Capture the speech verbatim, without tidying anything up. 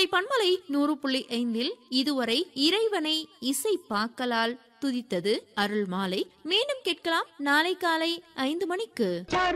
கோடை பண்பலை நூறு புள்ளி ஐந்தில் இதுவரை இறைவனை இசை பாக்கலால் துதித்தது அருள் மாலை. மீண்டும் கேட்கலாம் நாளை காலை ஐந்து மணிக்கு.